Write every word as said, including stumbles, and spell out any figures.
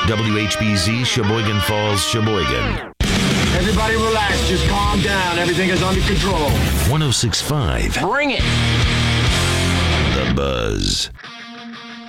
W H B Z, Sheboygan Falls, Sheboygan. Everybody relax, just calm down. Everything is under control. one oh six point five. Bring it! The Buzz.